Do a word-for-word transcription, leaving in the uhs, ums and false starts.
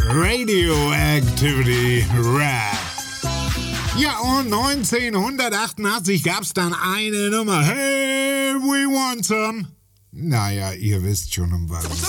Radioactivity Rap. Ja, und neunzehnhundertachtundachtzig gab's dann eine Nummer. Hey, we want some. Naja, ihr wisst schon um was.